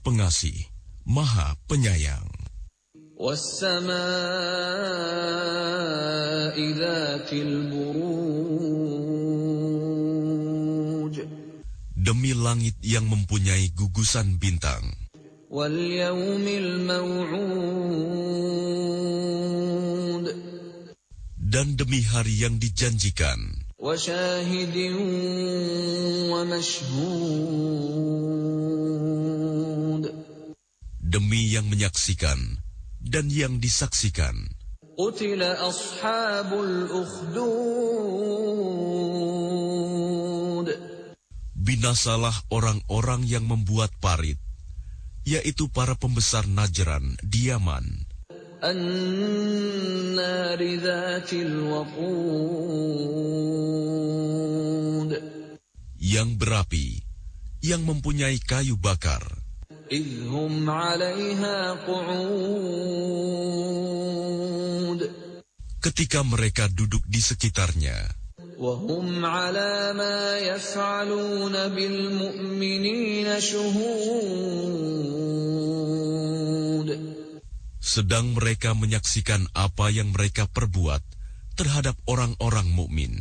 Pengasih, Maha Penyayang. وَالسَّمَاءِ ذَاتِ الْبُرُوجِ Demi langit yang mempunyai gugusan bintang. وَالْيَوْمِ الْمَوْعُودِ Dan demi hari yang dijanjikan. وَشَاهِدٍ وَمَشْهُودٍ Demi yang menyaksikan dan yang disaksikan. قُتِلَ أَصْحَابُ الْأُخْدُودِ Binasalah orang-orang yang membuat parit, yaitu para pembesar Najran di Yaman. النَّارِ ذَاتِ الْوَقُودِ Yang berapi, yang mempunyai kayu bakar. إِذْ هُمْ عَلَيْهَا قُعُودٌ Ketika mereka duduk di sekitarnya. وَهُمْ عَلَى مَا يَفْعَلُونَ بِالْمُؤْمِنِينَ شُهُودٌ Sedang mereka menyaksikan apa yang mereka perbuat terhadap orang-orang mukmin.